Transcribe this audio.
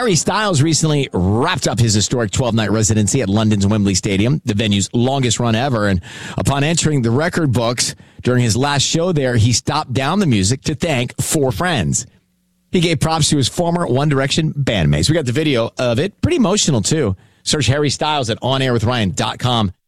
Harry Styles recently wrapped up his historic 12-night residency at London's Wembley Stadium, the venue's longest run ever. And upon entering the record books during his last show there, he stopped down the music to thank 4 friends. He gave props to his former One Direction bandmates. We got the video of it. Pretty emotional, too. Search Harry Styles at onairwithryan.com.